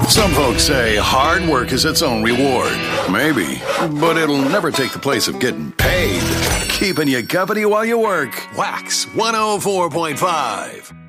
Some folks say hard work is its own reward. Maybe, but it'll never take the place of getting paid. Keeping you company while you work. Wax 104.5.